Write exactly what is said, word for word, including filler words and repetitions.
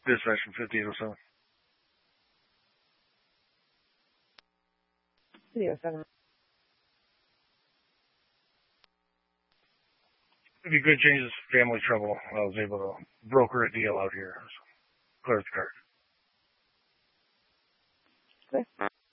Dispatch from fifty-eight oh seven. fifty oh seven. If you could change this family trouble, I was able to broker a deal out here. So clear the card. Okay.